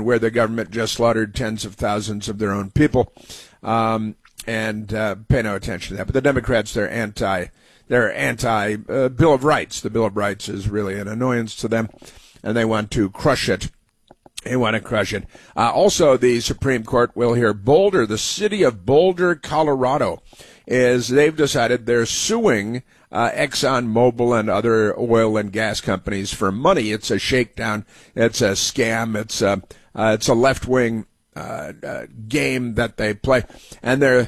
Iran, where the government just slaughtered tens of thousands of their own people, and pay no attention to that. But the Democrats, they're anti Bill of Rights. The Bill of Rights is really an annoyance to them, and they want to crush it. They want to crush it. Also, the Supreme Court will hear Boulder, the city of Boulder, Colorado, they've decided they're suing ExxonMobil and other oil and gas companies for money. It's a shakedown. It's a scam. It's a left-wing game that they play. And they're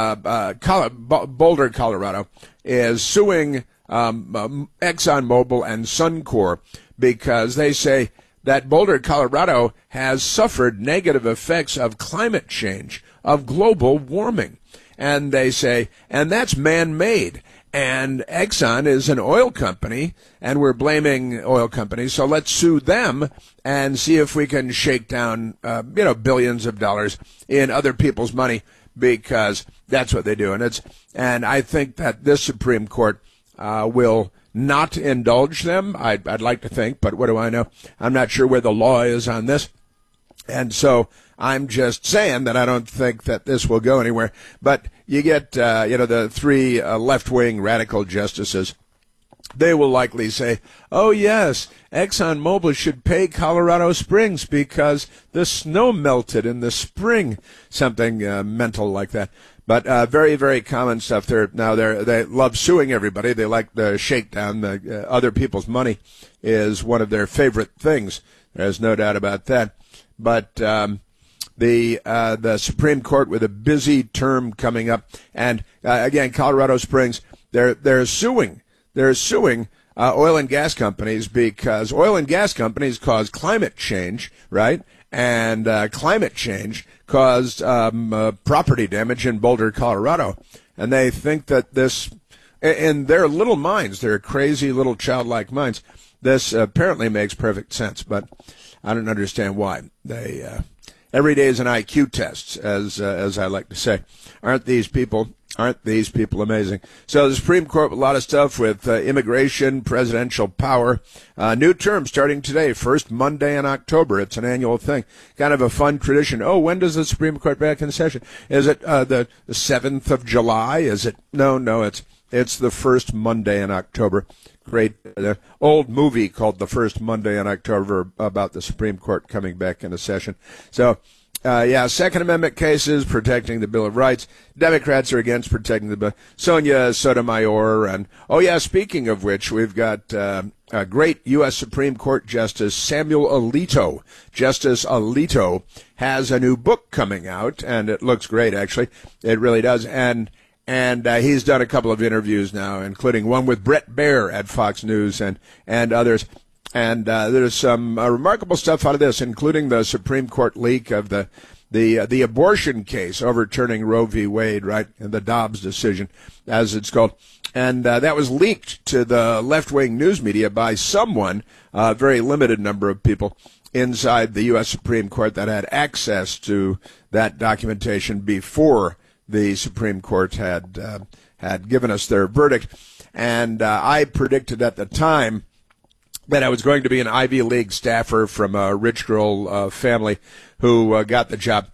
Boulder, Colorado, is suing ExxonMobil and Suncor because they say that Boulder, Colorado has suffered negative effects of climate change, of global warming. And they say, and that's man-made. And Exxon is an oil company, and we're blaming oil companies, so let's sue them and see if we can shake down, billions of dollars in other people's money, because that's what they do. And I think that this Supreme Court will not indulge them. I'd like to think, but what do I know? I'm not sure where the law is on this. And so I'm just saying that I don't think that this will go anywhere. But you get, the three left-wing radical justices. They will likely say, oh, yes, ExxonMobil should pay Colorado Springs because the snow melted in the spring, something mental like that. But very, very common stuff. They love suing everybody. They like the shakedown. The other people's money is one of their favorite things. There's no doubt about that. But the Supreme Court with a busy term coming up, and again, Colorado Springs, they're suing oil and gas companies because oil and gas companies cause climate change, right? And climate change caused property damage in Boulder, Colorado, and they think that this, in their little minds, their crazy little childlike minds, this apparently makes perfect sense, but I don't understand why. Every day is an IQ test, as I like to say. Aren't these people amazing? So the Supreme Court, a lot of stuff with immigration, presidential power, new term starting today, first Monday in October. It's an annual thing, kind of a fun tradition. Oh, when does the Supreme Court back in session? Is it the 7th of July? Is it? No, it's the first Monday in October. Great old movie called The First Monday in October about the Supreme Court coming back into session. So, Second Amendment cases, protecting the Bill of Rights. Democrats are against protecting the Bill. Sonia Sotomayor. And, speaking of which, we've got a great U.S. Supreme Court Justice Samuel Alito. Justice Alito has a new book coming out, and it looks great, actually. It really does. And he's done a couple of interviews now, including one with Bret Baier at Fox News and others. And there's some remarkable stuff out of this, including the Supreme Court leak of the abortion case overturning Roe v. Wade, right, and the Dobbs decision, as it's called. And that was leaked to the left-wing news media by someone, a very limited number of people inside the U.S. Supreme Court that had access to that documentation before the Supreme Court had given us their verdict. And I predicted at the time that I was going to be an Ivy League staffer from a rich girl family who got the job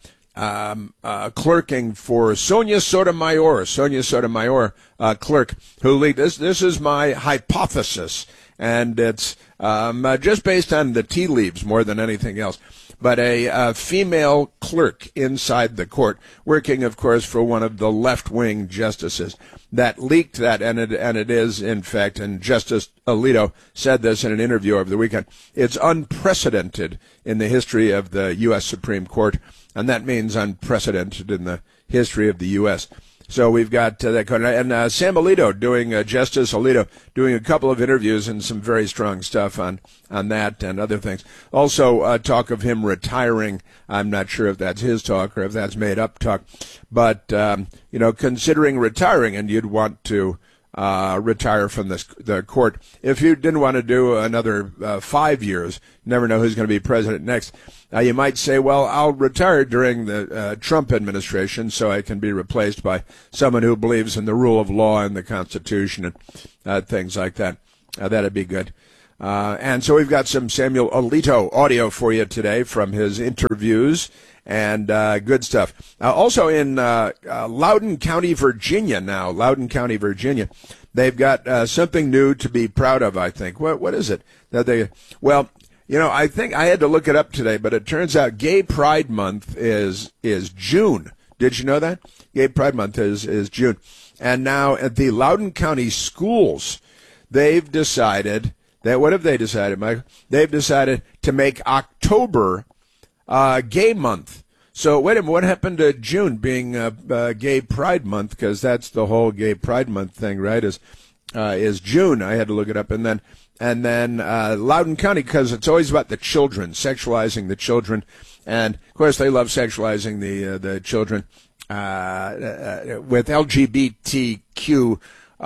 clerking for Sonia Sotomayor. Sonia Sotomayor, clerk, who leaked this. This is my hypothesis, and it's just based on the tea leaves more than anything else. But a female clerk inside the court, working, of course, for one of the left-wing justices, that leaked that, and it is, in fact, and Justice Alito said this in an interview over the weekend, it's unprecedented in the history of the U.S. Supreme Court, and that means unprecedented in the history of the U.S. So we've got that, and Sam Alito Justice Alito doing a couple of interviews and some very strong stuff on that and other things. Also, talk of him retiring. I'm not sure if that's his talk or if that's made up talk, but considering retiring, and you'd want to retire from the court. If you didn't want to do another 5 years, never know who's going to be president next. You might say, well, I'll retire during the Trump administration so I can be replaced by someone who believes in the rule of law and the Constitution and things like that. That'd be good. And so we've got some Samuel Alito audio for you today from his interviews and good stuff. Also in Loudoun County, Virginia now, Loudoun County, Virginia, they've got something new to be proud of, I think. What is it? Well, I think I had to look it up today, but it turns out Gay Pride Month is June. Did you know that? Gay Pride Month is June. And now at the Loudoun County schools, they've decided that, what have they decided, Michael? They've decided to make October Gay Month. So wait a minute, what happened to June being Gay Pride Month? Because that's the whole Gay Pride Month thing, right? Is June? I had to look it up, and then Loudoun County, because it's always about the children, sexualizing the children, and of course they love sexualizing the children with LGBTQ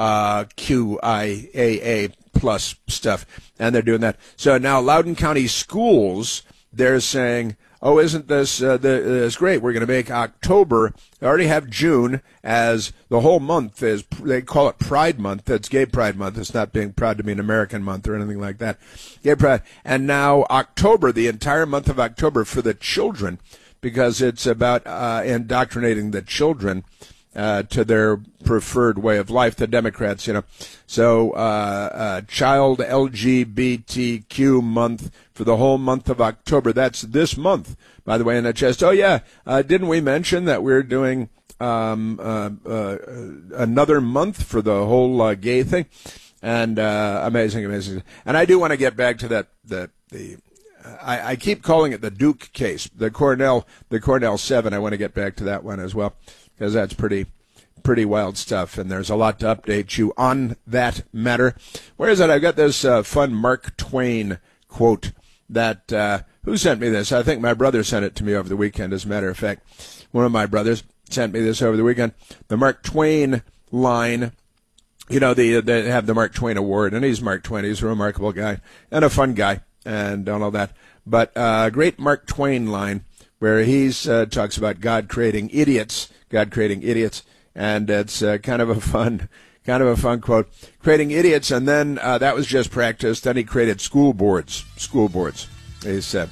QIAA plus stuff, and they're doing that. So now Loudoun County schools, they're saying, oh, isn't this great? We're going to make October. They already have June as the whole month they call it Pride Month. That's Gay Pride Month. It's not being proud to be an American month or anything like that. Gay Pride. And now October, the entire month of October for the children, because it's about indoctrinating the children to their preferred way of life, the Democrats, So, Child LGBTQ month for the whole month of October. That's this month, by the way, in the chest. Oh, yeah. Didn't we mention that we're doing another month for the whole gay thing? And amazing. And I do want to get back to I keep calling it the Duke case, the Cornell 7. I want to get back to that one as well, because that's pretty wild stuff, and there's a lot to update you on that matter. Where is it? I've got this fun Mark Twain quote that, who sent me this? I think my brother sent it to me over the weekend, as a matter of fact. One of my brothers sent me this over the weekend. The Mark Twain line, they have the Mark Twain Award, and he's Mark Twain. He's a remarkable guy and a fun guy, and all that. But great Mark Twain line where he talks about God creating idiots, and it's kind of a fun quote. Creating idiots, and then that was just practice. Then he created school boards. He said,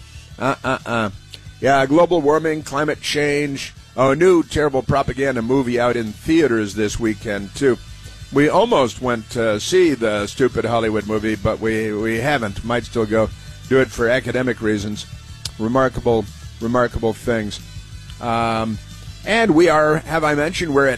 yeah, global warming, climate change. Oh, a new terrible propaganda movie out in theaters this weekend too. We almost went to see the stupid Hollywood movie, but we haven't. Might still go do it for academic reasons. Remarkable things. And we are, have I mentioned, we're at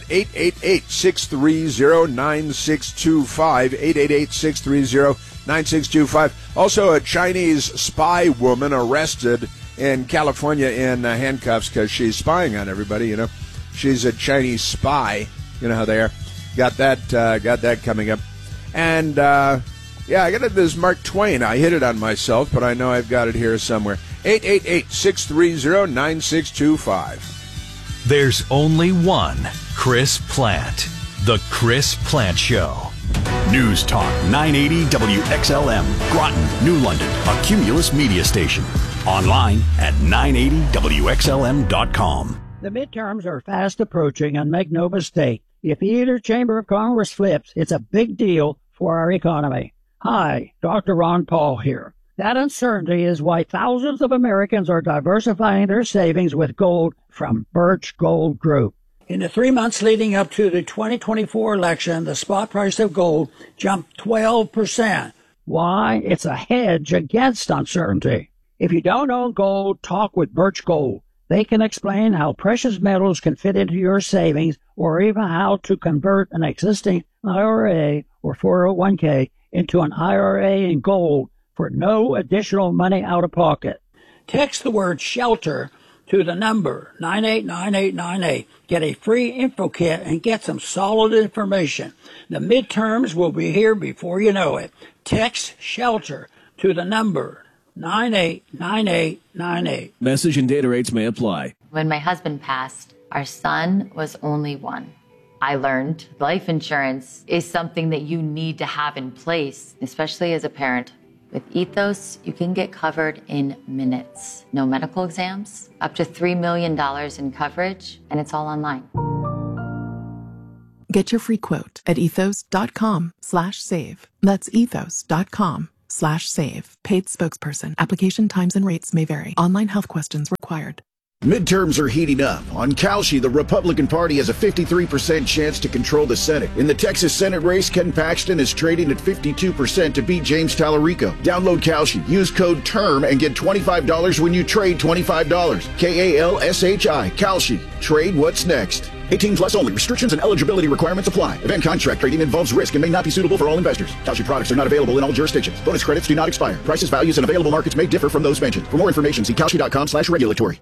888-630-9625, 888-630-9625. Also, a Chinese spy woman arrested in California in handcuffs because she's spying on everybody, She's a Chinese spy. You know how they are. Got that coming up. And, I got this Mark Twain. I hit it on myself, but I know I've got it here somewhere. 888-630-9625. There's only one Chris Plant. The Chris Plant Show. News Talk 980 WXLM. Groton, New London, a Cumulus media station. Online at 980WXLM.com. The midterms are fast approaching, and make no mistake, if either chamber of Congress flips, it's a big deal for our economy. Hi, Dr. Ron Paul here. That uncertainty is why thousands of Americans are diversifying their savings with gold from Birch Gold Group. In the 3 months leading up to the 2024 election, the spot price of gold jumped 12%. Why? It's a hedge against uncertainty. If you don't own gold, talk with Birch Gold. They can explain how precious metals can fit into your savings, or even how to convert an existing IRA or 401k into an IRA in gold for no additional money out of pocket. Text the word SHELTER to the number 989898. Get a free info kit and get some solid information. The midterms will be here before you know it. Text SHELTER to the number 989898. Message and data rates may apply. When my husband passed, our son was only one. I learned life insurance is something that you need to have in place, especially as a parent. With Ethos, you can get covered in minutes. No medical exams, up to $3 million in coverage, and it's all online. Get your free quote at ethos.com/save. That's ethos.com/save. Kalshi.com/save. Paid spokesperson. Application times and rates may vary. Online health questions required. Midterms are heating up. On Kalshi, the Republican Party has a 53% chance to control the Senate. In the Texas Senate race, Ken Paxton is trading at 52% to beat James Tallarico. Download Kalshi. Use code TERM and get $25 when you trade $25. Kalshi. Kalshi. Trade what's next. 18 plus only. Restrictions and eligibility requirements apply. Event contract trading involves risk and may not be suitable for all investors. Kalshi products are not available in all jurisdictions. Bonus credits do not expire. Prices, values, and available markets may differ from those mentioned. For more information, see Kalshi.com/regulatory.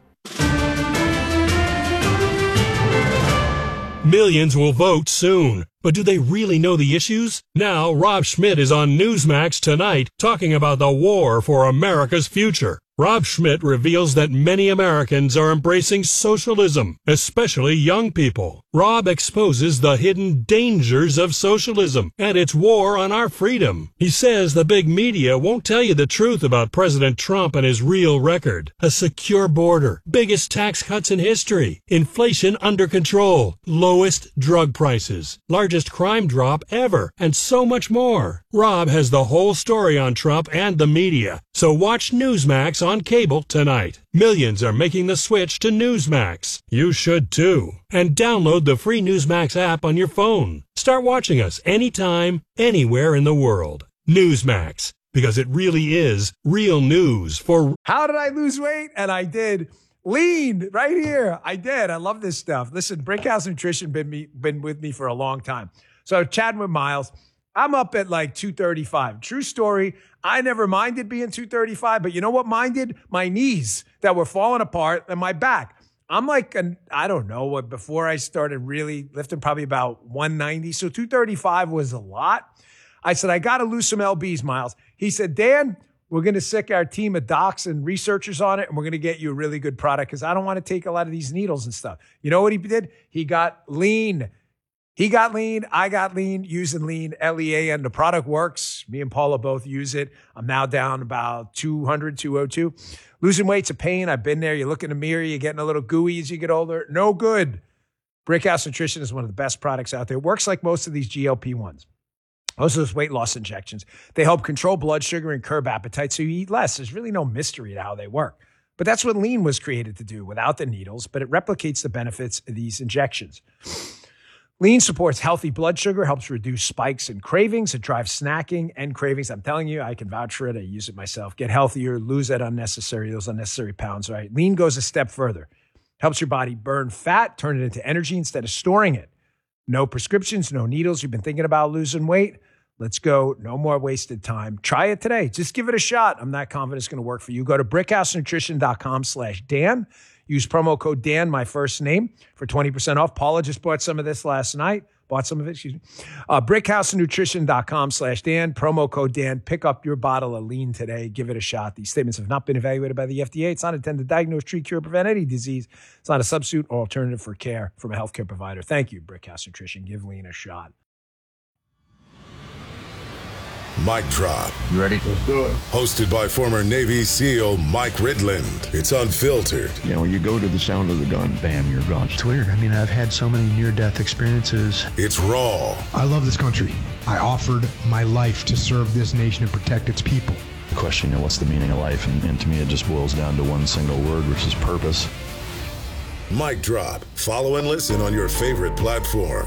Millions will vote soon. But do they really know the issues? Now, Rob Schmidt is on Newsmax tonight talking about the war for America's future. Rob Schmidt reveals that many Americans are embracing socialism, especially young people. Rob exposes the hidden dangers of socialism and its war on our freedom. He says the big media won't tell you the truth about President Trump and his real record. A secure border, biggest tax cuts in history, inflation under control, lowest drug prices, largest crime drop ever, and so much more. Rob has the whole story on Trump and the media. So watch Newsmax on cable tonight. Millions are making the switch to Newsmax. You should too. And download the free Newsmax app on your phone. Start watching us anytime, anywhere in the world. Newsmax, because it really is real news for... How did I lose weight? And I did. Lean right here. I did. I love this stuff. Listen, Brickhouse Nutrition been with me for a long time. So chatting with Miles, I'm up at like 235. True story. I never minded being 235, but you know what minded? My knees that were falling apart and my back. I'm like, I don't know what, before I started really lifting, probably about 190. So 235 was a lot. I said, I got to lose some LBs, Miles. He said, Dan, we're going to sick our team of docs and researchers on it, and we're going to get you a really good product because I don't want to take a lot of these needles and stuff. You know what he did? He got lean. He got lean. I got lean using lean, L-E-A-N. The product works. Me and Paula both use it. I'm now down about 200, 202. Losing weight's a pain. I've been there. You look in the mirror. You're getting a little gooey as you get older. No good. Brickhouse Nutrition is one of the best products out there. It works like most of these GLP-1s. Most of those weight loss injections. They help control blood sugar and curb appetite so you eat less. There's really no mystery to how they work. But that's what lean was created to do without the needles, but it replicates the benefits of these injections. Lean supports healthy blood sugar, helps reduce spikes and cravings. It drives snacking and cravings. I'm telling you, I can vouch for it. I use it myself. Get healthier, lose those unnecessary pounds, right? Lean goes a step further. Helps your body burn fat, turn it into energy instead of storing it. No prescriptions, no needles. You've been thinking about losing weight? Let's go. No more wasted time. Try it today. Just give it a shot. I'm not confident it's going to work for you. Go to brickhousenutrition.com/Dan. Use promo code Dan, my first name, for 20% off. Paula just bought some of this last night. Brickhousenutrition.com/Dan. Promo code Dan. Pick up your bottle of lean today. Give it a shot. These statements have not been evaluated by the FDA. It's not intended to diagnose, treat, cure, or prevent any disease. It's not a substitute or alternative for care from a healthcare provider. Thank you, Brickhouse Nutrition. Give lean a shot. Mic Drop. You ready? Let's do it. Hosted by former Navy SEAL Mike Ridland. It's unfiltered. You know, you go to the sound of the gun, bam, you're gone. It's weird. I mean, I've had so many near-death experiences. It's raw. I love this country. I offered my life to serve this nation and protect its people. The question, you know, what's the meaning of life? And to me, it just boils down to one single word, which is purpose. Mic Drop. Follow and listen on your favorite platform.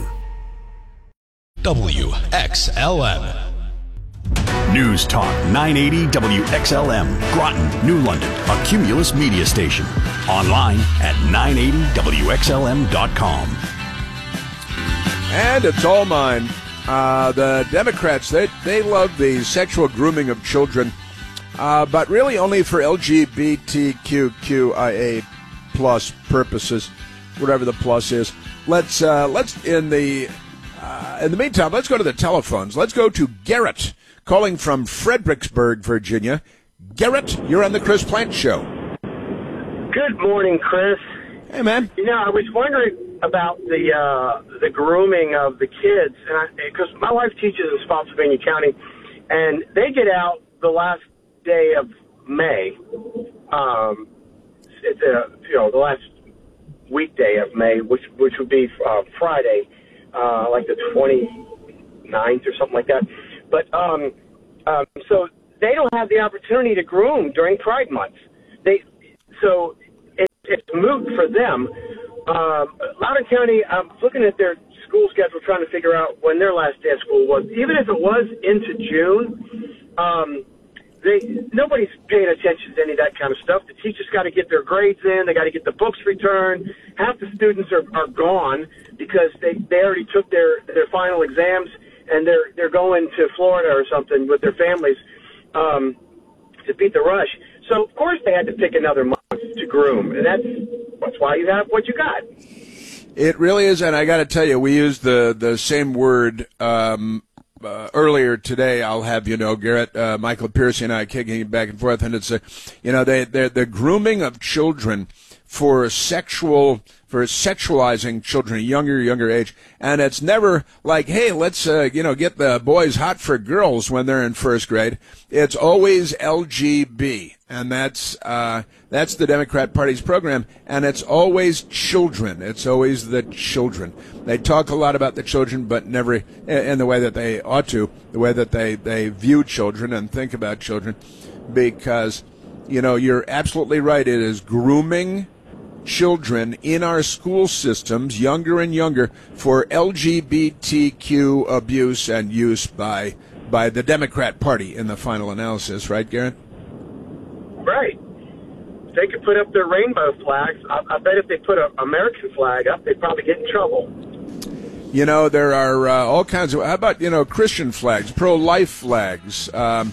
WXLM. News Talk 980 WXLM, Groton, New London, a Cumulus media station. Online at 980WXLM.com. And it's all mine. The Democrats, they love the sexual grooming of children, but really only for LGBTQIA plus purposes, whatever the plus is. Let's in the meantime, let's go to the telephones. Let's go to Garrett, calling from Fredericksburg, Virginia. Garrett, you're on the Chris Plante Show. Good morning, Chris. Hey, man. You know, I was wondering about the grooming of the kids, because my wife teaches in Spotsylvania County, and they get out the last day of May. It's the last weekday of May, which would be Friday, like the 29th or something like that. But so they don't have the opportunity to groom during Pride Month. So it's moot for them. Loudoun County, I'm looking at their school schedule, trying to figure out when their last day of school was. Even if it was into June, nobody's paying attention to any of that kind of stuff. The teachers got to get their grades in. They got to get the books returned. Half the students are gone because they already took their final exams, and they're going to Florida or something with their families to beat the rush. So, of course, they had to pick another month to groom, and that's why you have what you got. It really is, and I got to tell you, we used the same word earlier today. I'll have you know, Garrett, Michael Piercy and I kicking it back and forth, and it's the grooming of children for sexualizing children at younger age, and it's never like, hey, let's get the boys hot for girls when they're in first grade. It's always LGB, and that's the Democrat Party's program, and it's always children. It's always the children. They talk a lot about the children, but never in the way that they ought to, the way that they view children and think about children, because you're absolutely right. It is grooming children in our school systems, younger and younger, for LGBTQ abuse and use by the Democrat Party in the final analysis, right, Garrett? Right. They could put up their rainbow flags. I bet if they put an American flag up, they'd probably get in trouble. There are all kinds of, how about, Christian flags, pro-life flags,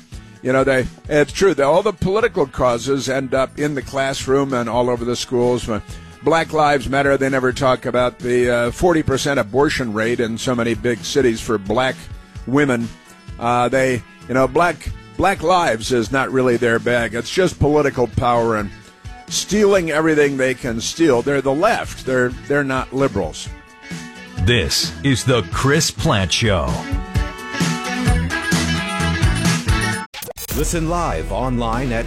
it's true that all the political causes end up in the classroom and all over the schools. Black Lives Matter, they never talk about the 40% abortion rate in so many big cities for black women. Black lives is not really their bag. It's just political power and stealing everything they can steal. They're the left. They're not liberals. This is the Chris Plant Show. Listen live online at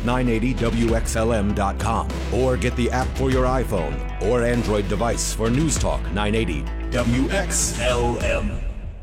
980WXLM.com or get the app for your iPhone or Android device for News Talk 980 WXLM.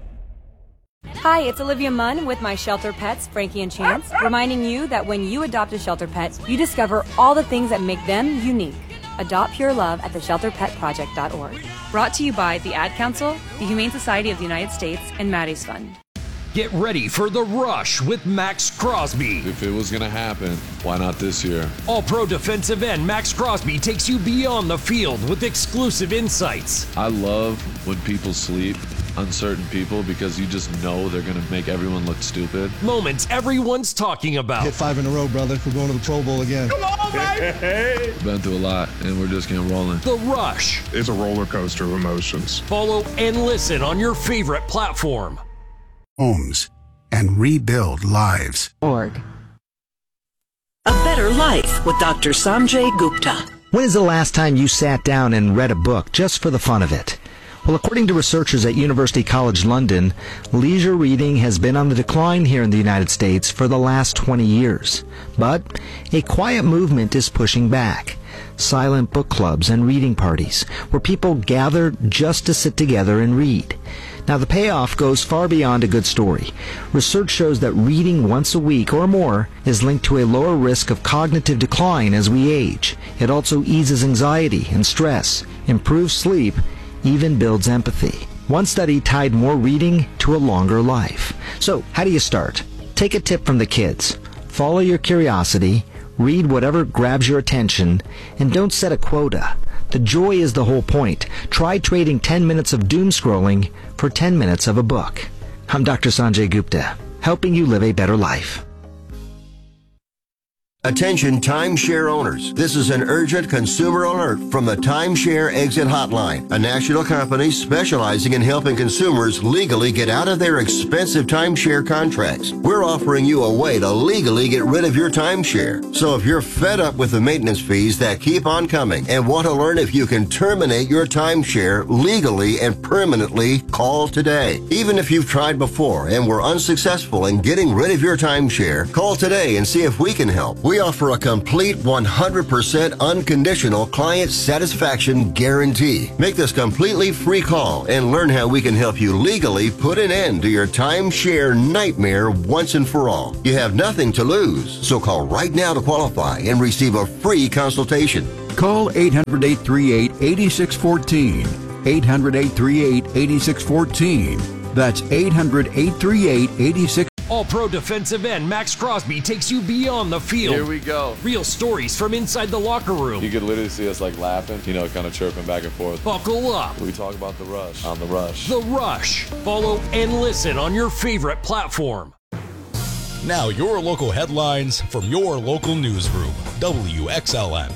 Hi, it's Olivia Munn with my shelter pets, Frankie and Chance, reminding you that when you adopt a shelter pet, you discover all the things that make them unique. Adopt pure love at theshelterpetproject.org. Brought to you by the Ad Council, the Humane Society of the United States, and Maddie's Fund. Get ready for The Rush with Max Crosby. If it was going to happen, why not this year? All-Pro defensive end Max Crosby takes you beyond the field with exclusive insights. I love when people sleep, uncertain people, because you just know they're going to make everyone look stupid. Moments everyone's talking about. Hit 5 in a row, brother. We're going to the Pro Bowl again. Come on, baby! Been through a lot, and we're just getting rolling. The Rush. It's a roller coaster of emotions. Follow and listen on your favorite platform. Homes and rebuild lives. Org. A Better Life with Dr. Sanjay Gupta. When is the last time you sat down and read a book just for the fun of it? Well, according to researchers at University College London, leisure reading has been on the decline here in the United States for the last 20 years. But a quiet movement is pushing back. Silent book clubs and reading parties, where people gather just to sit together and read. Now, the payoff goes far beyond a good story. Research shows that reading once a week or more is linked to a lower risk of cognitive decline as we age. It also eases anxiety and stress, improves sleep, even builds empathy. One study tied more reading to a longer life. So, how do you start? Take a tip from the kids. Follow your curiosity, read whatever grabs your attention, and don't set a quota. The joy is the whole point. Try trading 10 minutes of doom scrolling for 10 minutes of a book. I'm Dr. Sanjay Gupta, helping you live a better life. Attention timeshare owners. This is an urgent consumer alert from the Timeshare Exit Hotline, a national company specializing in helping consumers legally get out of their expensive timeshare contracts. We're offering you a way to legally get rid of your timeshare. So if you're fed up with the maintenance fees that keep on coming and want to learn if you can terminate your timeshare legally and permanently, call today. Even if you've tried before and were unsuccessful in getting rid of your timeshare, call today and see if we can help. We offer a complete 100% unconditional client satisfaction guarantee. Make this completely free call and learn how we can help you legally put an end to your timeshare nightmare once and for all. You have nothing to lose, so call right now to qualify and receive a free consultation. Call 800-838-8614. 800-838-8614. That's 800-838-8614. All-Pro defensive end Max Crosby takes you beyond the field. Here we go. Real stories from inside the locker room. You could literally see us like laughing, kind of chirping back and forth. Buckle up. We talk about The Rush on The Rush. The Rush. Follow and listen on your favorite platform. Now your local headlines from your local newsroom. WXLM.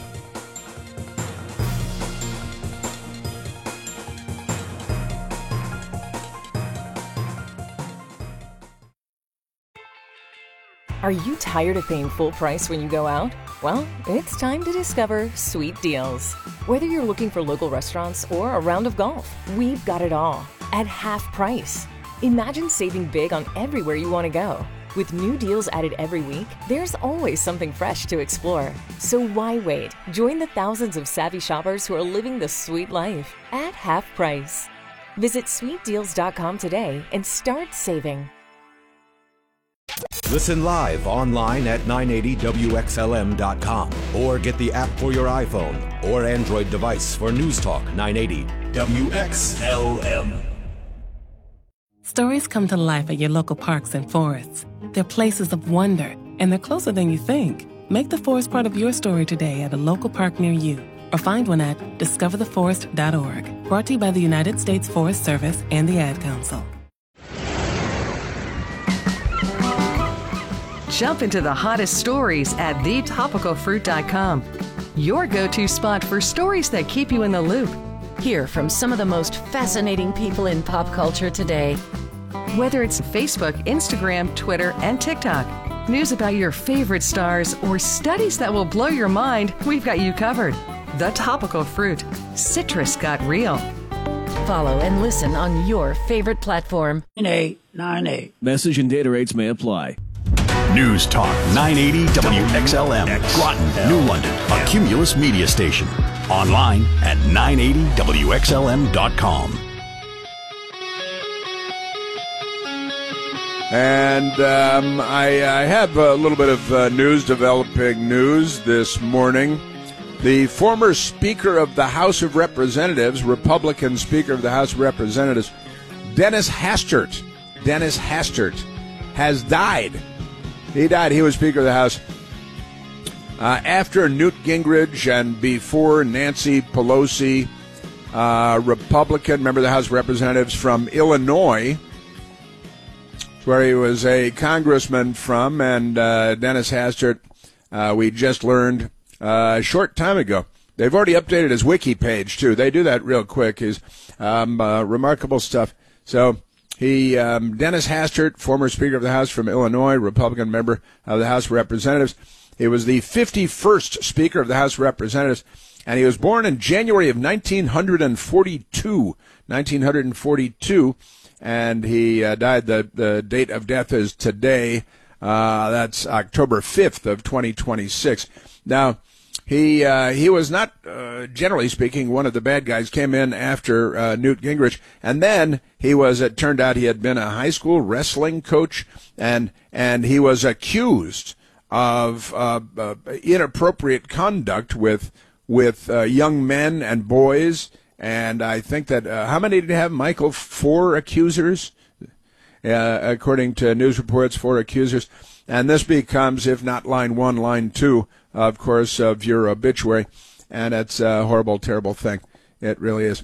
Are you tired of paying full price when you go out? Well, it's time to discover Sweet Deals. Whether you're looking for local restaurants or a round of golf, we've got it all at half price. Imagine saving big on everywhere you want to go. With new deals added every week, there's always something fresh to explore. So why wait? Join the thousands of savvy shoppers who are living the sweet life at half price. Visit sweetdeals.com today and start saving. Listen live online at 980WXLM.com or get the app for your iPhone or Android device for News Talk 980 WXLM. Stories come to life at your local parks and forests. They're places of wonder, and they're closer than you think. Make the forest part of your story today at a local park near you, or find one at discovertheforest.org. Brought to you by the United States Forest Service and the Ad Council. Jump into the hottest stories at thetopicalfruit.com. Your go-to spot for stories that keep you in the loop. Hear from some of the most fascinating people in pop culture today. Whether it's Facebook, Instagram, Twitter, and TikTok, news about your favorite stars, or studies that will blow your mind, we've got you covered. The Topical Fruit. Citrus got real. Follow and listen on your favorite platform. 9898. Message and data rates may apply. News Talk 980 WXLM, Groton, New London, a Cumulus media station. Online at 980WXLM.com. And I have a little bit of developing news this morning. The former Speaker of the House of Representatives, Republican Speaker of the House of Representatives, Dennis Hastert, has died. He died. He was Speaker of the House after Newt Gingrich and before Nancy Pelosi, Republican member of the House of Representatives from Illinois, where he was a congressman from, and Dennis Hastert, we just learned a short time ago. They've already updated his wiki page, too. They do that real quick. He's remarkable stuff. So Dennis Hastert, former Speaker of the House from Illinois, Republican member of the House of Representatives. He was the 51st Speaker of the House of Representatives, and he was born in January of 1942. And he died. The date of death is today. That's October 5th of 2026. Now, he was not, generally speaking, one of the bad guys. Came in after Newt Gingrich, and then it turned out he had been a high school wrestling coach, and he was accused of inappropriate conduct with young men and boys. And I think that, how many did he have, Michael? 4 accusers, according to news reports, 4 accusers. And this becomes, if not line 1, line 2, of course, of your obituary. And it's a horrible, terrible thing. It really is.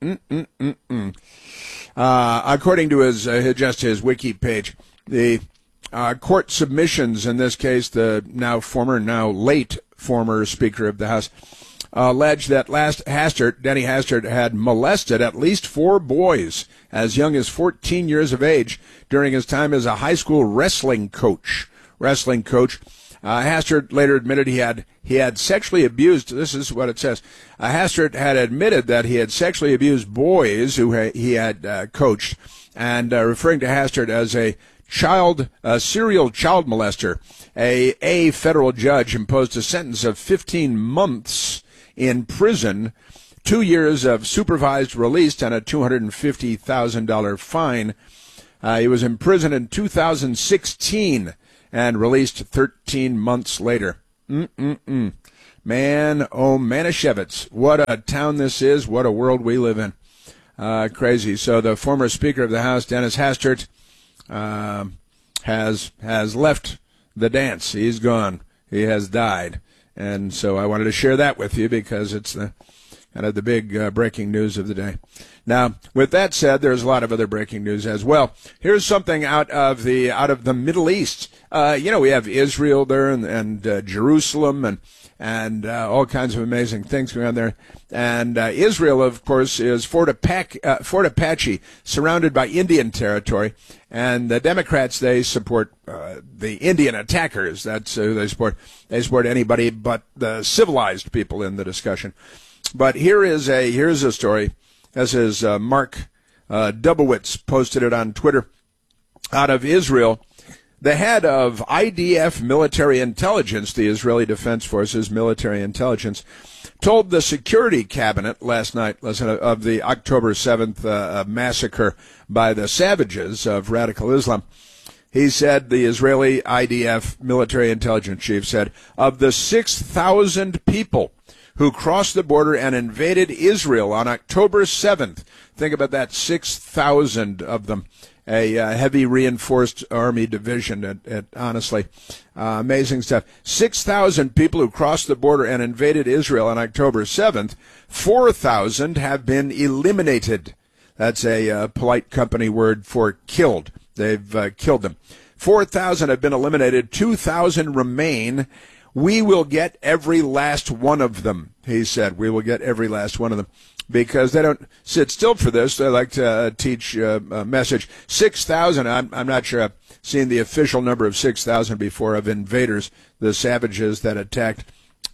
According to his wiki page, the court submissions, in this case, the now late former Speaker of the House, alleged that Denny Hastert had molested at least 4 boys as young as 14 years of age during his time as a high school wrestling coach. Hastert later admitted he had sexually abused. This is what it says. Hastert had admitted that he had sexually abused boys who he had coached, and referring to Hastert as a serial child molester. A federal judge imposed a sentence of 15 months in prison, 2 years of supervised release, and a $250,000 fine. He was imprisoned in 2016 and released 13 months later. Man, oh, Manischewitz, what a town this is, what a world we live in. Crazy. So the former Speaker of the House, Dennis Hastert, has left the dance. He's gone. He has died. And so I wanted to share that with you because it's the kind of the big breaking news of the day. Now, with that said, there's a lot of other breaking news as well. Here's something out of the Middle East. We have Israel there and Jerusalem and all kinds of amazing things going on there. And Israel, of course, is Fort Apache, surrounded by Indian territory. And the Democrats, they support the Indian attackers. That's who they support. They support anybody but the civilized people in the discussion. But here's a story. This is Mark Dubowitz posted it on Twitter out of Israel. The head of IDF military intelligence, the Israeli Defense Forces military intelligence, told the security cabinet last night of the October 7th massacre by the savages of radical Islam. He said, the Israeli IDF military intelligence chief said, of the 6,000 people who crossed the border and invaded Israel on October 7th, think about that, 6,000 of them. A heavy reinforced army division, honestly. Amazing stuff. 6,000 people who crossed the border and invaded Israel on October 7th. 4,000 have been eliminated. That's a polite company word for killed. They've killed them. 4,000 have been eliminated. 2,000 remain. We will get every last one of them, he said. We will get every last one of them. Because they don't sit still for this. They like to teach a message. 6,000, I'm not sure I've seen the official number of 6,000 before of invaders, the savages that attacked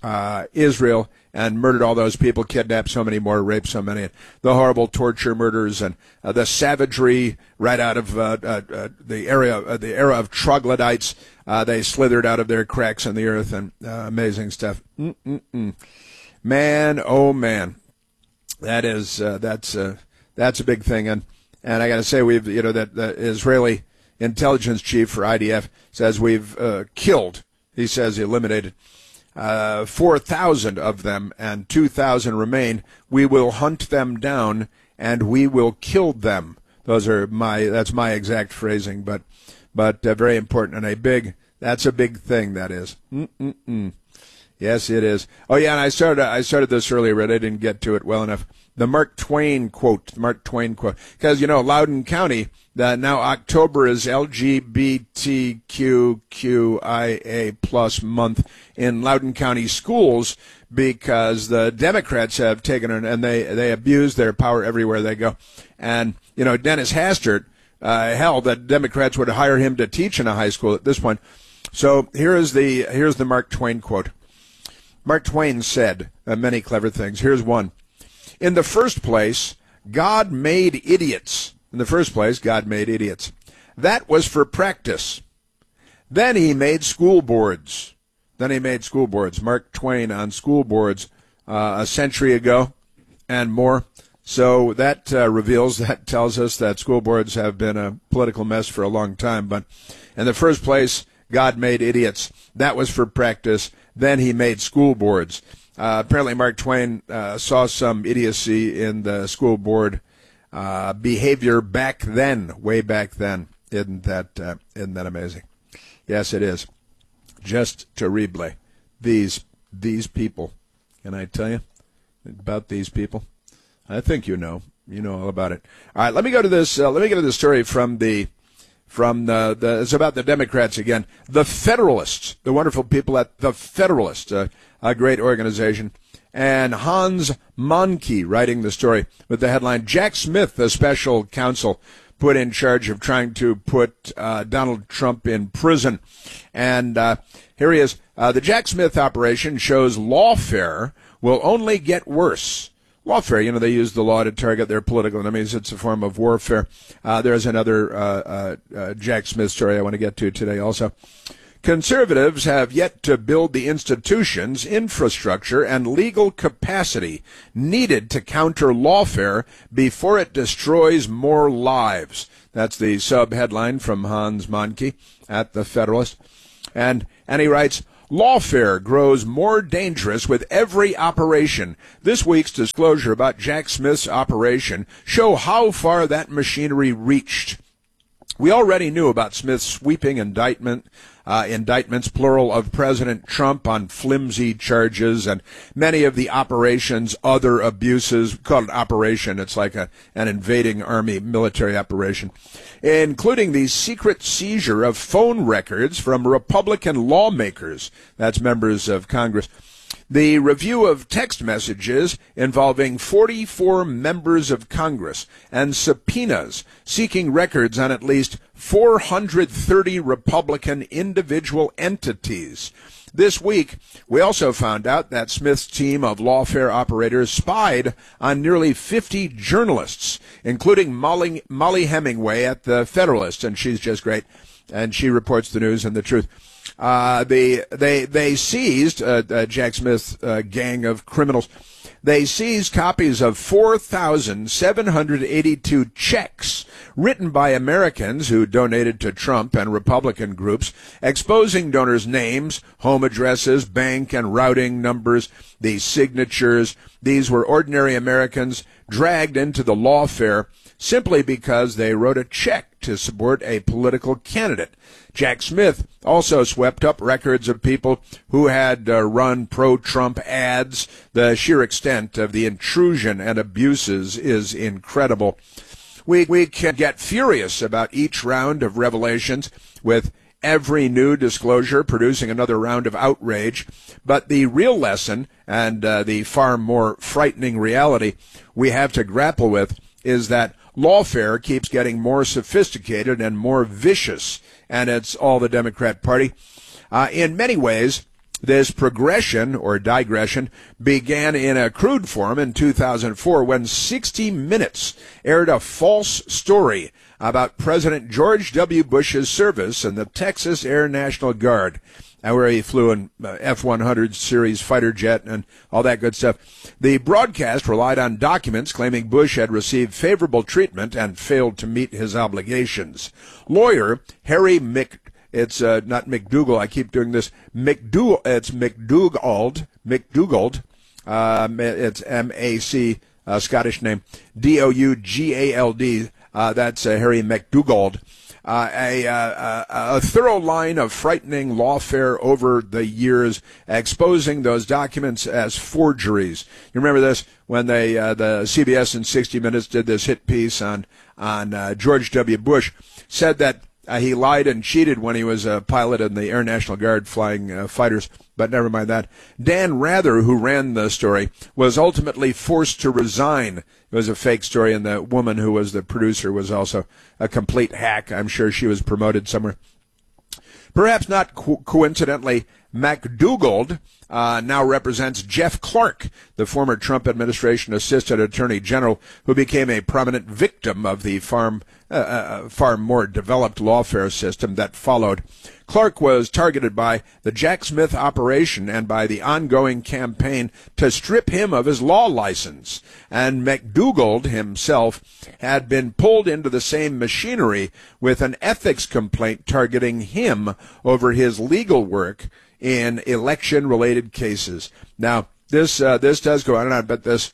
Israel and murdered all those people, kidnapped so many more, raped so many, the horrible torture murders and the savagery right out of the era of troglodytes. They slithered out of their cracks in the earth and amazing stuff. Man, oh man. That's a big thing, and I got to say that the Israeli intelligence chief for IDF says we've killed. He says eliminated 4,000 of them, and 2,000 remain. We will hunt them down and we will kill them. That's my exact phrasing, but very important and that's a big thing. That is. Yes, it is. Oh, yeah, and I started this earlier, but I didn't get to it well enough. The Mark Twain quote. Because, Loudoun County, now October is LGBTQIA plus month in Loudoun County schools because the Democrats have taken it and they abuse their power everywhere they go. And, Dennis Hastert held that Democrats would hire him to teach in a high school at this point. So here's the Mark Twain quote. Mark Twain said many clever things. Here's one. In the first place, God made idiots. That was for practice. Then he made school boards. Mark Twain on school boards a century ago and more. So that tells us that school boards have been a political mess for a long time. But in the first place, God made idiots. That was for practice. Then he made school boards. Apparently, Mark Twain saw some idiocy in the school board behavior back then, way back then. Isn't that amazing? Yes, it is. Just terrible. These people. Can I tell you about these people? I think you know all about it. All right, let me go to this. Let me get to the story from the. It's about the Democrats again. The Federalists, the wonderful people at the Federalists, a great organization. And Hans Mohnke writing the story with the headline, Jack Smith, the special counsel put in charge of trying to put Donald Trump in prison. And here he is. The Jack Smith operation shows lawfare will only get worse. lawfare. They use the law to target their political enemies. It's a form of warfare. There's another Jack Smith story I want to get to today also. Conservatives have yet to build the institutions, infrastructure, and legal capacity needed to counter lawfare before it destroys more lives. That's the sub-headline from Hans Mahnke at The Federalist. And he writes, lawfare grows more dangerous with every operation. This week's disclosure about Jack Smith's operation show how far that machinery reached. We already knew about Smith's sweeping indictments, plural, of President Trump on flimsy charges, and many of the operation's other abuses. Called an operation, it's like an invading army military operation, including the secret seizure of phone records from Republican lawmakers, that's members of Congress. The review of text messages involving 44 members of Congress and subpoenas seeking records on at least 430 Republican individual entities. This week, we also found out that Smith's team of lawfare operators spied on nearly 50 journalists, including Molly Hemingway at The Federalist, and she's just great, and she reports the news and the truth. They seized Jack Smith's gang of criminals. They seized copies of 4,782 checks written by Americans who donated to Trump and Republican groups, exposing donors' names, home addresses, bank and routing numbers, the signatures. These were ordinary Americans dragged into the lawfare simply because they wrote a check to support a political candidate. Jack Smith also swept up records of people who had run pro-Trump ads. The sheer extent of the intrusion and abuses is incredible. We can get furious about each round of revelations, with every new disclosure producing another round of outrage. But the real lesson, and the far more frightening reality we have to grapple with, is that lawfare keeps getting more sophisticated and more vicious, and it's all the Democrat Party. In many ways, this progression or digression began in a crude form in 2004 when 60 Minutes aired a false story about President George W. Bush's service in the Texas Air National Guard, where he flew an F-100 series fighter jet and all that good stuff. The broadcast relied on documents claiming Bush had received favorable treatment and failed to meet his obligations. Lawyer Harry it's not McDougal, I keep doing this, it's McDougald, it's M-A-C, Scottish name, D-O-U-G-A-L-D, that's Harry McDougald. A thorough line of frightening lawfare over the years, exposing those documents as forgeries. You remember this when the CBS and 60 Minutes did this hit piece on George W. Bush, said that he lied and cheated when he was a pilot in the Air National Guard flying fighters, but never mind that. Dan Rather, who ran the story, was ultimately forced to resign. It was a fake story, and the woman who was the producer was also a complete hack. I'm sure she was promoted somewhere. Perhaps not coincidentally, McDougald now represents Jeff Clark, the former Trump administration assistant attorney general, who became a prominent victim of the far more developed lawfare system that followed. Clark was targeted by the Jack Smith operation and by the ongoing campaign to strip him of his law license. And McDougald himself had been pulled into the same machinery with an ethics complaint targeting him over his legal work in election-related cases. Now, this does go on and on, but this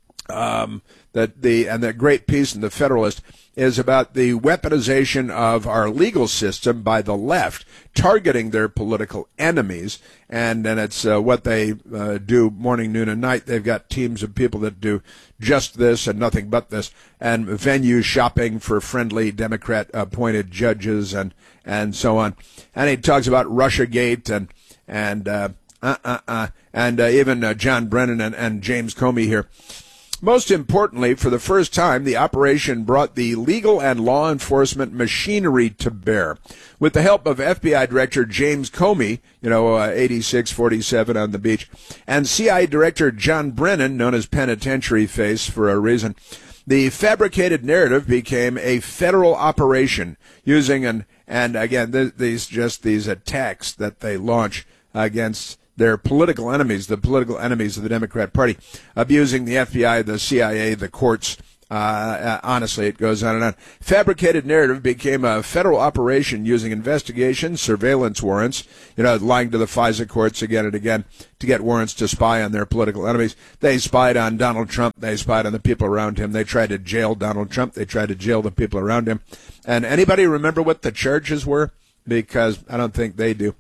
that great piece in The Federalist is about the weaponization of our legal system by the left, targeting their political enemies, and it's what they do morning, noon, and night. They've got teams of people that do just this and nothing but this, and venue shopping for friendly Democrat-appointed judges and so on. And he talks about Russiagate and even John Brennan and James Comey here. Most importantly, for the first time, the operation brought the legal and law enforcement machinery to bear. With the help of FBI Director James Comey, 8647 on the beach, and CIA Director John Brennan, known as Penitentiary Face for a reason, the fabricated narrative became a federal operation using and again, these attacks that they launch against their political enemies, the political enemies of the Democrat Party, abusing the FBI, the CIA, the courts. Honestly, it goes on and on. Fabricated narrative became a federal operation using investigations, surveillance warrants, lying to the FISA courts again and again to get warrants to spy on their political enemies. They spied on Donald Trump. They spied on the people around him. They tried to jail Donald Trump. They tried to jail the people around him. And anybody remember what the charges were? Because I don't think they do.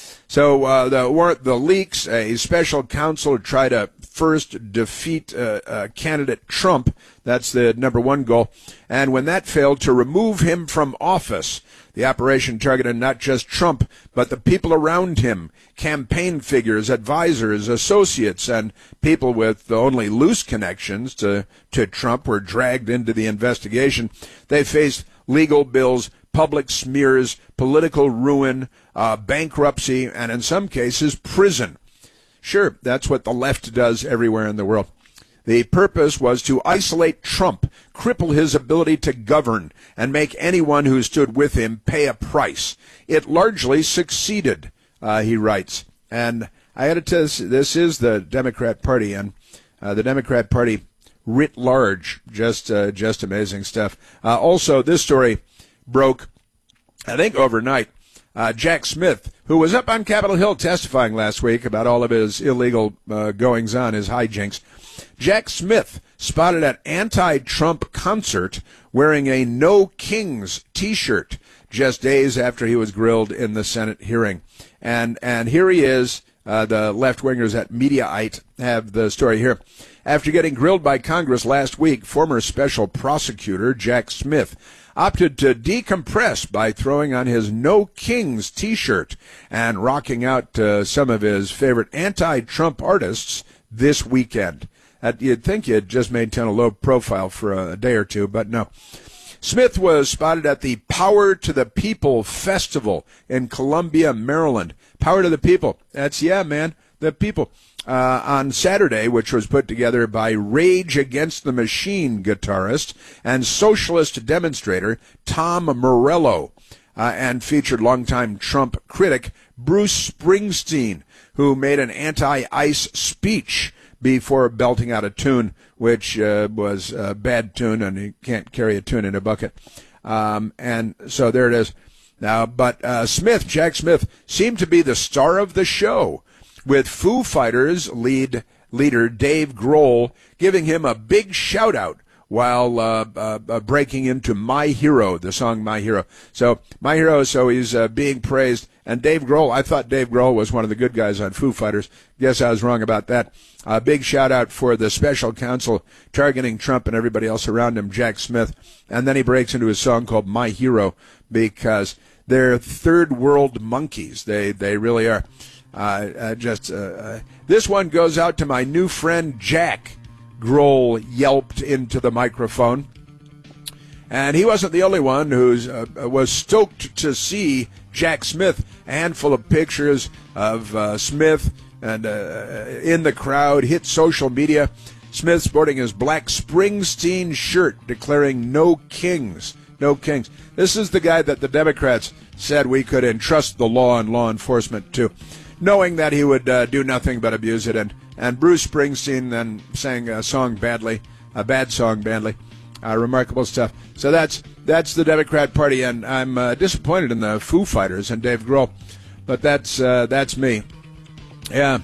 So the leaks, a special counsel tried to first defeat candidate Trump. That's the number one goal. And when that failed, to remove him from office. The operation targeted not just Trump, but the people around him, campaign figures, advisors, associates, and people with only loose connections to Trump were dragged into the investigation. They faced legal bills, public smears, political ruin, bankruptcy, and in some cases, prison. Sure, that's what the left does everywhere in the world. The purpose was to isolate Trump, cripple his ability to govern, and make anyone who stood with him pay a price. It largely succeeded, he writes. And I had to tell you, this is the Democrat Party, and the Democrat Party writ large, just amazing stuff. Also, this story broke, I think, overnight. Jack Smith, who was up on Capitol Hill testifying last week about all of his illegal goings-on, his hijinks. Jack Smith spotted at anti-Trump concert wearing a No Kings T-shirt just days after he was grilled in the Senate hearing. And here he is. The left-wingers at Mediaite have the story here. After getting grilled by Congress last week, former special prosecutor Jack Smith opted to decompress by throwing on his No Kings T-shirt and rocking out to some of his favorite anti-Trump artists this weekend. You'd think you'd just maintain a low profile for a day or two, but no. Smith was spotted at the Power to the People Festival in Columbia, Maryland. Power to the People. That's, the people. On Saturday, which was put together by Rage Against the Machine guitarist and socialist demonstrator Tom Morello, and featured longtime Trump critic Bruce Springsteen, who made an anti-ICE speech before belting out a tune, which was a bad tune, and you can't carry a tune in a bucket. And so there it is. Now, but Jack Smith, seemed to be the star of the show, with Foo Fighters leader Dave Grohl giving him a big shout-out while breaking into My Hero, the song My Hero. So My Hero, so he's being praised. And Dave Grohl, I thought Dave Grohl was one of the good guys on Foo Fighters. Guess I was wrong about that. A big shout-out for the special counsel targeting Trump and everybody else around him, Jack Smith. And then he breaks into his song called My Hero because they're third world monkeys. They really are. This one goes out to my new friend Jack, Grohl yelped into the microphone. And he wasn't the only one who was stoked to see Jack Smith. A handful of pictures of Smith and in the crowd hit social media. Smith sporting his black Springsteen shirt declaring no kings. No kings. This is the guy that the Democrats said we could entrust the law and law enforcement to, knowing that he would do nothing but abuse it. And Bruce Springsteen then sang a song badly, a bad song badly. Remarkable stuff. So that's the Democrat Party, and I'm disappointed in the Foo Fighters and Dave Grohl, but that's me. Yeah.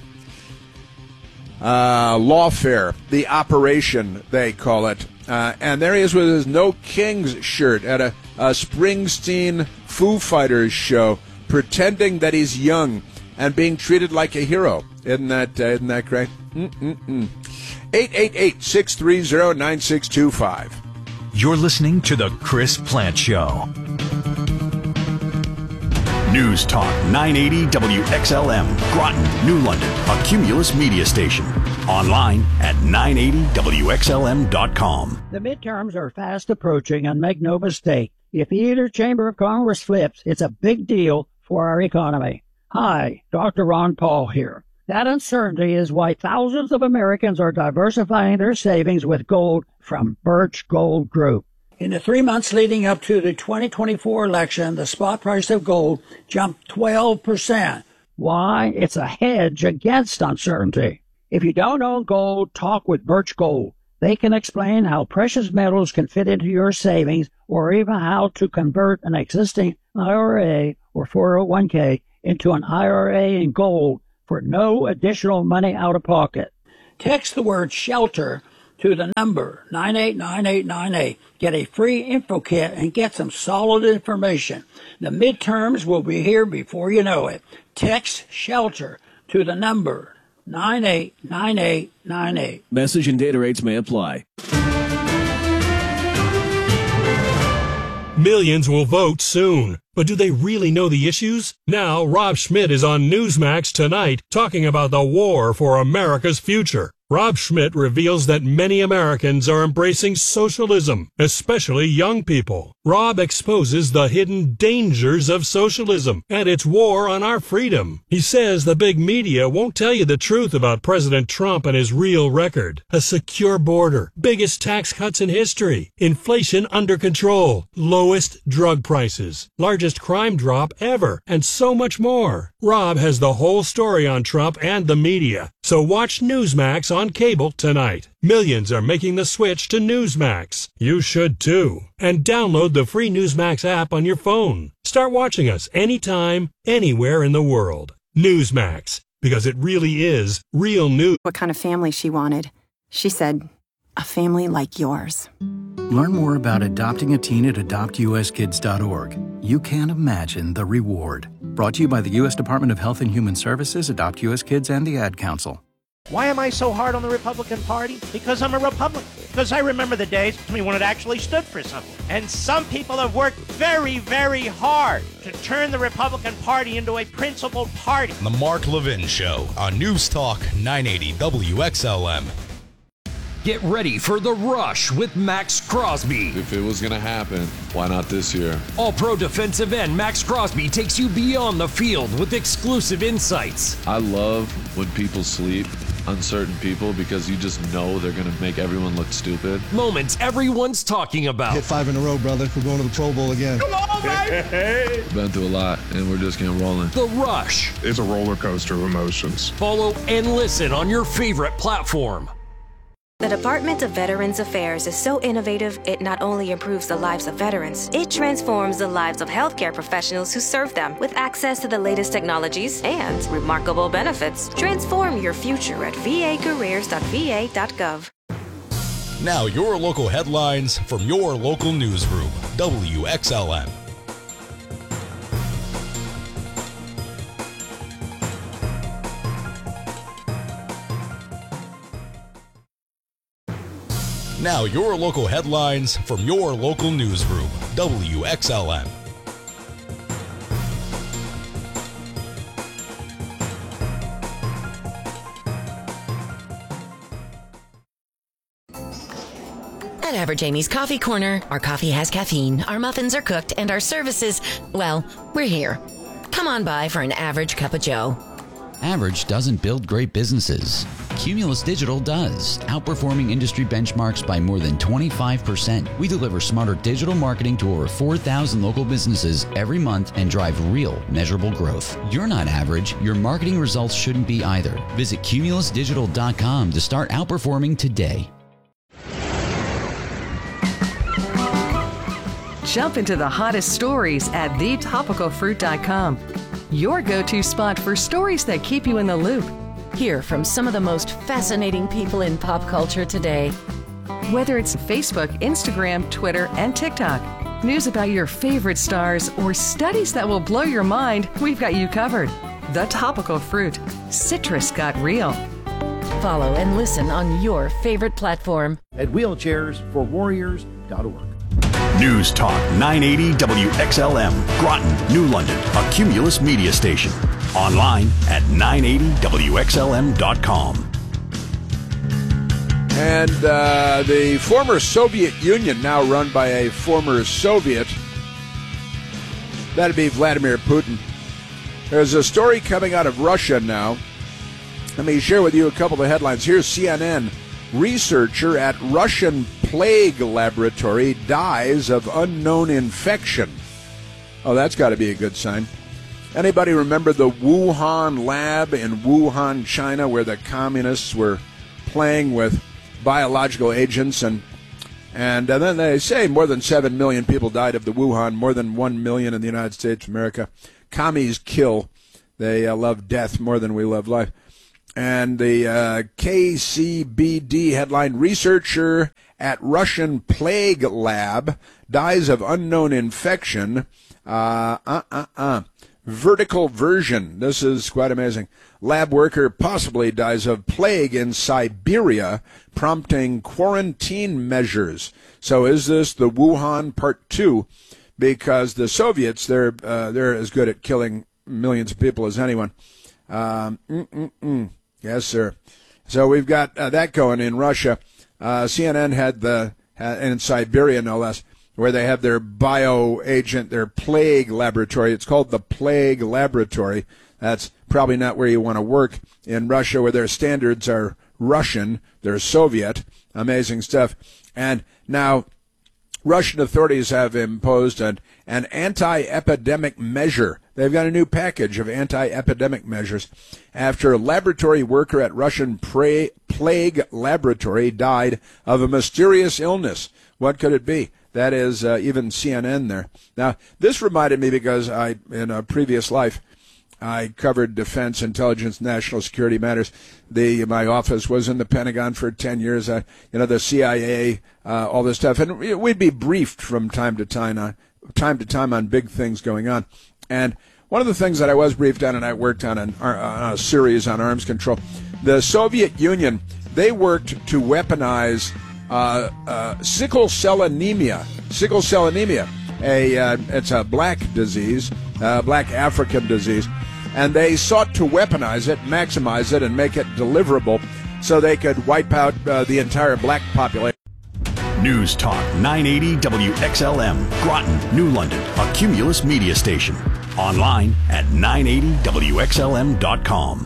Lawfare, the operation, they call it. And there he is with his No Kings shirt at a Springsteen Foo Fighters show, pretending that he's young and being treated like a hero. Isn't that great? 888-630-9625. You're listening to The Chris Plant Show. News Talk 980 WXLM, Groton, New London, a Cumulus media station. Online at 980WXLM.com. The midterms are fast approaching, and make no mistake, if either chamber of Congress flips, it's a big deal for our economy. Hi, Dr. Ron Paul here. That uncertainty is why thousands of Americans are diversifying their savings with gold from Birch Gold Group. In the 3 months leading up to the 2024 election, the spot price of gold jumped 12%. Why? It's a hedge against uncertainty. If you don't own gold, talk with Birch Gold. They can explain how precious metals can fit into your savings, or even how to convert an existing IRA or 401k into an IRA in gold for no additional money out of pocket. Text the word SHELTER to the number 989898. Get a free info kit and get some solid information. The midterms will be here before you know it. Text SHELTER to the number 989898. Message and data rates may apply. Millions will vote soon, but do they really know the issues? Now, Rob Schmidt is on Newsmax tonight talking about the war for America's future. Rob Schmidt reveals that many Americans are embracing socialism, especially young people. Rob exposes the hidden dangers of socialism and its war on our freedom. He says the big media won't tell you the truth about President Trump and his real record. A secure border, biggest tax cuts in history, inflation under control, lowest drug prices, largest crime drop ever, and so much more. Rob has the whole story on Trump and the media, so watch Newsmax on cable tonight. Millions are making the switch to Newsmax. You should too. And download the free Newsmax app on your phone. Start watching us anytime, anywhere in the world. Newsmax, because it really is real news. What kind of family she wanted. She said, a family like yours. Learn more about adopting a teen at adoptuskids.org. You can't imagine the reward. Brought to you by the U.S. Department of Health and Human Services, Adopt U.S. Kids, and the Ad Council. Why am I so hard on the Republican Party? Because I'm a Republican. Because I remember the days when it actually stood for something. And some people have worked very, very hard to turn the Republican Party into a principled party. The Mark Levin Show on News Talk 980 WXLM. Get ready for The Rush with Max Crosby. If it was going to happen, why not this year? All-pro defensive end Max Crosby takes you beyond the field with exclusive insights. I love when people sleep, uncertain people, because you just know they're going to make everyone look stupid. Moments everyone's talking about. Hit 5 in a row, brother. We're going to the Pro Bowl again. Come on, baby! Been through a lot, and we're just getting rolling. The Rush. It's a roller coaster of emotions. Follow and listen on your favorite platform. The Department of Veterans Affairs is so innovative, it not only improves the lives of veterans, it transforms the lives of healthcare professionals who serve them with access to the latest technologies and remarkable benefits. Transform your future at vacareers.va.gov. Now your local headlines from your local newsroom, WXLM. Now your local headlines from your local newsroom, WXLM. At Average Amy's Coffee Corner, our coffee has caffeine, our muffins are cooked, and our services, well, we're here. Come on by for an average cup of joe. Average doesn't build great businesses. Cumulus Digital does, outperforming industry benchmarks by more than 25%. We deliver smarter digital marketing to over 4,000 local businesses every month and drive real, measurable growth. You're not average. Your marketing results shouldn't be either. Visit cumulusdigital.com to start outperforming today. Jump into the hottest stories at thetopicalfruit.com. Your go-to spot for stories that keep you in the loop. Hear from some of the most fascinating people in pop culture today. Whether it's Facebook, Instagram, Twitter, and TikTok, news about your favorite stars, or studies that will blow your mind, we've got you covered. The Topical Fruit. Citrus got real. Follow and listen on your favorite platform. At wheelchairsforwarriors.org. News Talk 980 WXLM, Groton, New London, a Cumulus media station. Online at 980WXLM.com. And the former Soviet Union, now run by a former Soviet, that'd be Vladimir Putin. There's a story coming out of Russia now. Let me share with you a couple of the headlines. Here's CNN. Researcher at Russian plague laboratory dies of unknown infection. Oh, that's got to be a good sign. Anybody remember the Wuhan lab in Wuhan, China, where the communists were playing with biological agents? And then they say more than 7 million people died of the Wuhan, more than 1 million in the United States of America. Commies kill. They love death more than we love life. And the KCBD headline, researcher at Russian plague lab dies of unknown infection. Vertical version. This is quite amazing. Lab worker possibly dies of plague in Siberia, prompting quarantine measures. So is this the Wuhan Part 2? Because the Soviets, they're as good at killing millions of people as anyone. Yes, sir. So we've got that going in Russia. CNN had in Siberia, no less, where they have their bioagent, their plague laboratory. It's called the Plague Laboratory. That's probably not where you want to work in Russia, where their standards are Russian. They're Soviet. Amazing stuff. And now Russian authorities have imposed an anti-epidemic measure. They've got a new package of anti-epidemic measures after a laboratory worker at Russian plague laboratory died of a mysterious illness. What could it be? That is even CNN there. Now, this reminded me because in a previous life, I covered defense, intelligence, national security matters. My office was in the Pentagon for 10 years. The CIA, all this stuff, and we'd be briefed from time to time on big things going on. And one of the things that I was briefed on, and I worked on a series on arms control. The Soviet Union, they worked to weaponize sickle cell anemia. Sickle cell anemia, it's a black disease, black African disease. And they sought to weaponize it, maximize it, and make it deliverable so they could wipe out the entire black population. News Talk 980 WXLM, Groton, New London, a Cumulus media station. Online at 980WXLM.com.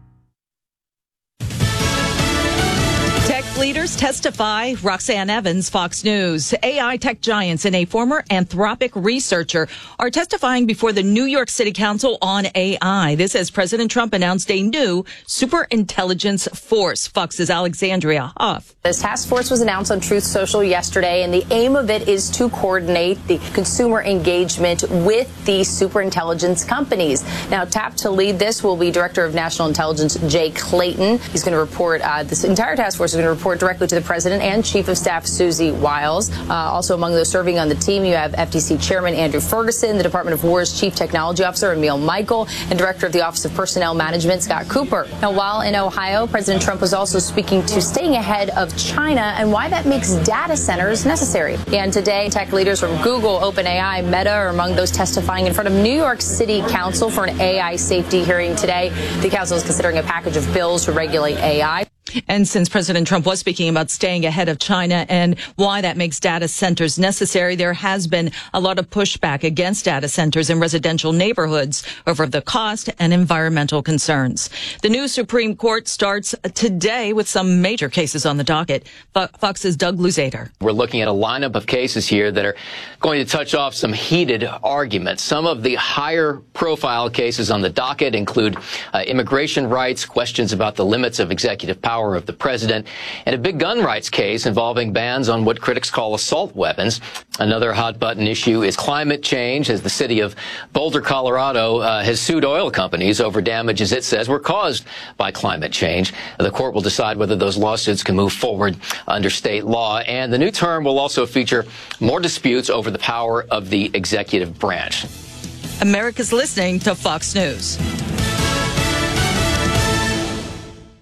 Leaders testify. Roxanne Evans, Fox News. AI tech giants and a former Anthropic researcher are testifying before the New York City Council on AI. This as President Trump announced a new superintelligence force. Fox's Alexandria Huff. This task force was announced on Truth Social yesterday, and the aim of it is to coordinate the consumer engagement with the superintelligence companies. Now, tapped to lead this will be Director of National Intelligence Jay Clayton. He's going to report, this entire task force is going to report directly to the President and Chief of Staff Susie Wiles. Also among those serving on the team, you have FTC Chairman Andrew Ferguson, the Department of War's Chief Technology Officer Emil Michael, and Director of the Office of Personnel Management Scott Cooper. Now, while in Ohio, President Trump was also speaking to staying ahead of China and why that makes data centers necessary. And today, tech leaders from Google, OpenAI, Meta are among those testifying in front of New York City Council for an AI safety hearing today. The council is considering a package of bills to regulate AI. And since President Trump was speaking about staying ahead of China and why that makes data centers necessary, there has been a lot of pushback against data centers in residential neighborhoods over the cost and environmental concerns. The new Supreme Court starts today with some major cases on the docket. Fox's Doug Luzader. We're looking at a lineup of cases here that are going to touch off some heated arguments. Some of the higher profile cases on the docket include immigration rights, questions about the limits of executive power of the president, and a big gun rights case involving bans on what critics call assault weapons. Another hot button issue is climate change, as the city of Boulder, Colorado has sued oil companies over damages it says were caused by climate change. The court will decide whether those lawsuits can move forward under state law, and the new term will also feature more disputes over the power of the executive branch. America's listening to Fox News.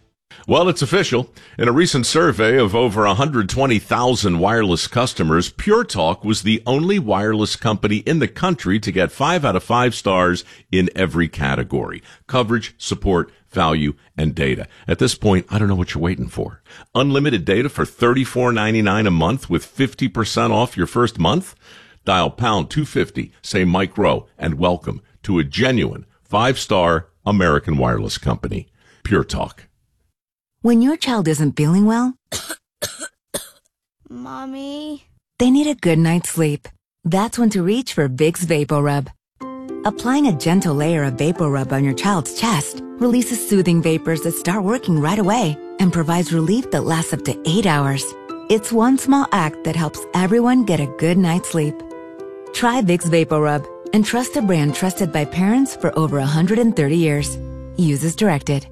Well, it's official. In a recent survey of over 120,000 wireless customers, Pure Talk was the only wireless company in the country to get 5 out of 5 stars in every category: coverage, support, value, and data. At this point, I don't know what you're waiting for. Unlimited data for $34.99 a month with 50% off your first month? Dial pound 250, say Mike Rowe, and welcome to a genuine 5-star American wireless company. Pure Talk. When your child isn't feeling well, Mommy, they need a good night's sleep. That's when to reach for Vicks VapoRub. Applying a gentle layer of VapoRub on your child's chest releases soothing vapors that start working right away and provides relief that lasts up to 8 hours. It's one small act that helps everyone get a good night's sleep. Try Vicks VapoRub and trust a brand trusted by parents for over 130 years. Use as directed.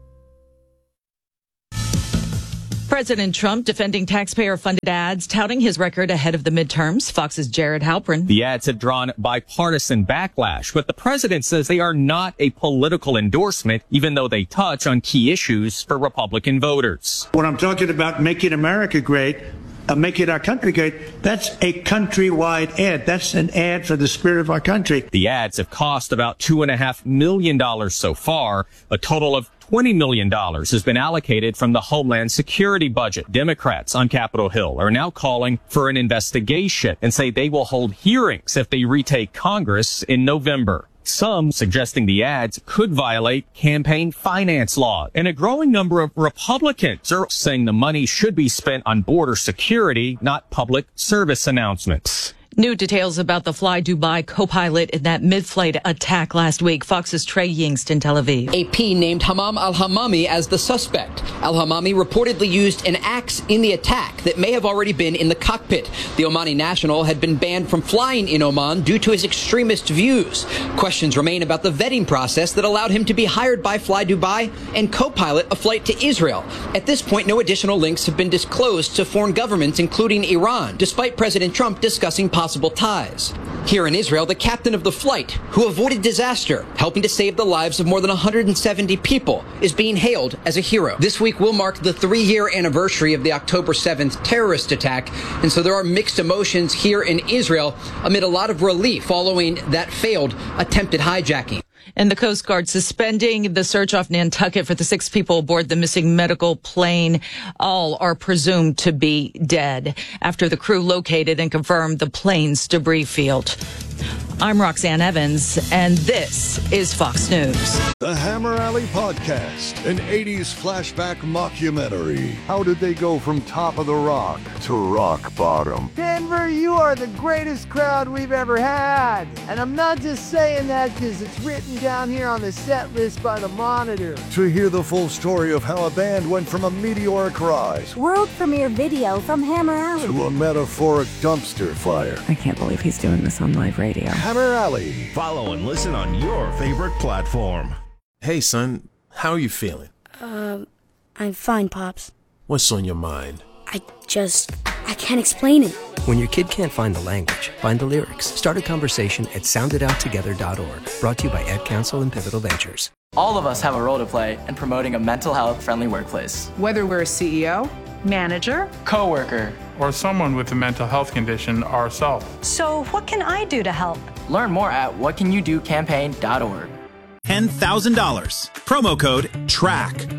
President Trump defending taxpayer-funded ads, touting his record ahead of the midterms. Fox's Jared Halpern. The ads have drawn bipartisan backlash, but the president says they are not a political endorsement, even though they touch on key issues for Republican voters. When I'm talking about making America great, making our country great, that's a countrywide ad. That's an ad for the spirit of our country. The ads have cost about $2.5 million so far. A total of $20 million has been allocated from the Homeland Security budget. Democrats on Capitol Hill are now calling for an investigation and say they will hold hearings if they retake Congress in November. Some suggesting the ads could violate campaign finance law. And a growing number of Republicans are saying the money should be spent on border security, not public service announcements. New details about the Fly Dubai co-pilot in that mid-flight attack last week. Fox's Trey Yingst in Tel Aviv. AP named Hammam al-Hammami as the suspect. Al-Hammami reportedly used an axe in the attack that may have already been in the cockpit. The Omani national had been banned from flying in Oman due to his extremist views. Questions remain about the vetting process that allowed him to be hired by Fly Dubai and co-pilot a flight to Israel. At this point, no additional links have been disclosed to foreign governments, including Iran, despite President Trump discussing possible ties. Here in Israel, the captain of the flight, who avoided disaster, helping to save the lives of more than 170 people, is being hailed as a hero. This week will mark the 3-year anniversary of the October 7th terrorist attack, and so there are mixed emotions here in Israel amid a lot of relief following that failed attempted hijacking. And the Coast Guard suspending the search off Nantucket for the 6 people aboard the missing medical plane. All are presumed to be dead after the crew located and confirmed the plane's debris field. I'm Roxanne Evans, and this is Fox News. The Hammer Alley Podcast, an 80s flashback mockumentary. How did they go from top of the rock to rock bottom? Denver, you are the greatest crowd we've ever had. And I'm not just saying that because it's written down here on the set list by the Monitor. To hear the full story of how a band went from a meteoric rise, world premiere video from Hammer Alley, to a metaphoric dumpster fire. I can't believe he's doing this on live radio. Hammer Alley. Follow and listen on your favorite platform. Hey, son, how are you feeling? I'm fine, Pops. What's on your mind? I can't explain it. When your kid can't find the language, find the lyrics. Start a conversation at sounditouttogether.org. Brought to you by Ed Council and Pivotal Ventures. All of us have a role to play in promoting a mental health friendly workplace. Whether we're a CEO, manager, coworker, or someone with a mental health condition ourselves. So what can I do to help? Learn more at whatcanyoudocampaign.org. $10,000. Promo code TRACK.